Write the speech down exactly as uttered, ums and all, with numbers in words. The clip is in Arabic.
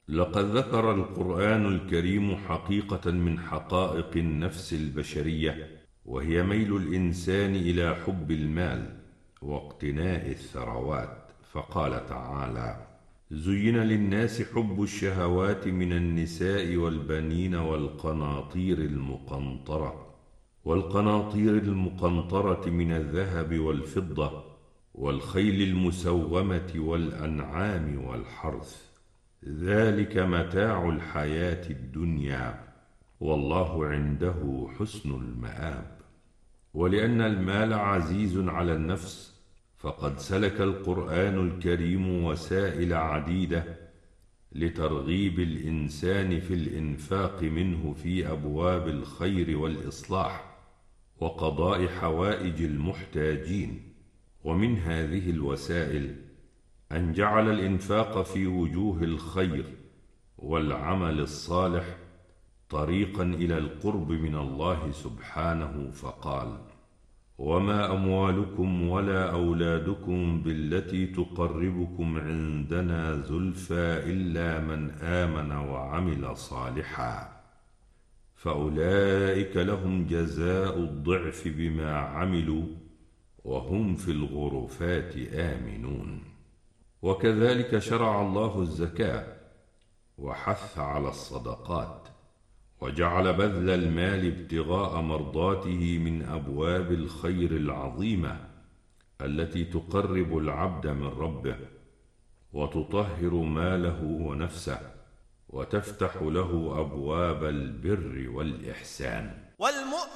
لقد ذكر القرآن الكريم حقيقة من حقائق النفس البشرية، وهي ميل الإنسان إلى حب المال واقتناء الثروات، فقال تعالى: زين للناس حب الشهوات من النساء والبنين والقناطير المقنطرة والقناطير المقنطرة من الذهب والفضة والخيل المسومة والأنعام والحرث، ذلك متاع الحياة الدنيا، والله عنده حسن المآب. ولأن المال عزيز على النفس، فقد سلك القرآن الكريم وسائل عديدة لترغيب الإنسان في الإنفاق منه في أبواب الخير والإصلاح وقضاء حوائج المحتاجين. ومن هذه الوسائل أن جعل الإنفاق في وجوه الخير والعمل الصالح طريقا إلى القرب من الله سبحانه، فقال: وما أموالكم ولا أولادكم بالتي تقربكم عندنا زلفى إلا من آمن وعمل صالحا فأولئك لهم جزاء الضعف بما عملوا وهم في الغرفات آمنون. وكذلك شرع الله الزكاة وحث على الصدقات، وجعل بذل المال ابتغاء مرضاته من أبواب الخير العظيمة التي تقرب العبد من ربه وتطهر ماله ونفسه وتفتح له أبواب البر والإحسان.